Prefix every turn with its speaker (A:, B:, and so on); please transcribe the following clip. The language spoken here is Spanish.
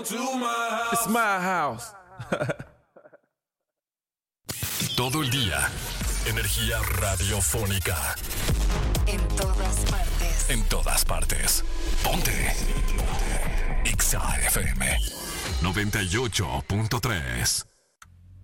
A: It's my house.
B: Todo el día, energía radiofónica.
C: En todas partes.
B: En todas partes. Ponte. Exa FM 98.3.